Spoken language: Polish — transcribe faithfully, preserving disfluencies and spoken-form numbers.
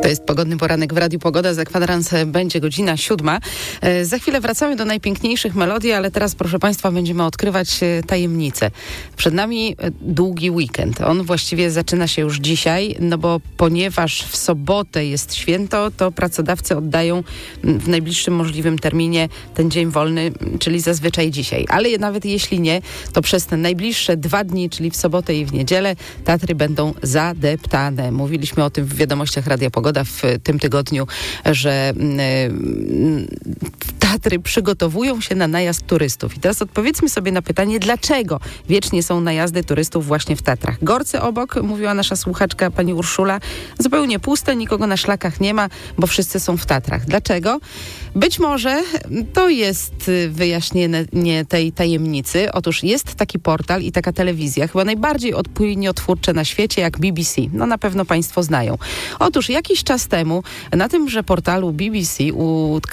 To jest Pogodny Poranek w Radiu Pogoda. Za kwadrans będzie godzina siódma. Za chwilę wracamy do najpiękniejszych melodii, ale teraz, proszę Państwa, będziemy odkrywać tajemnice. Przed nami długi weekend. On właściwie zaczyna się już dzisiaj, no bo ponieważ w sobotę jest święto, to pracodawcy oddają w najbliższym możliwym terminie ten dzień wolny, czyli zazwyczaj dzisiaj. Ale nawet jeśli nie, to przez te najbliższe dwa dni, czyli w sobotę i w niedzielę, Tatry będą zadeptane. Mówiliśmy o tym w wiadomościach Radia Pogoda w tym tygodniu, że Tatry przygotowują się na najazd turystów. I teraz odpowiedzmy sobie na pytanie, dlaczego wiecznie są najazdy turystów właśnie w Tatrach. Gorce obok, mówiła nasza słuchaczka pani Urszula, zupełnie puste, nikogo na szlakach nie ma, bo wszyscy są w Tatrach. Dlaczego? Być może to jest wyjaśnienie tej tajemnicy. Otóż jest taki portal i taka telewizja, chyba najbardziej odpłyniotwórcze na świecie, jak B B C. No na pewno Państwo znają. Otóż jakiś czas temu na tymże portalu B B C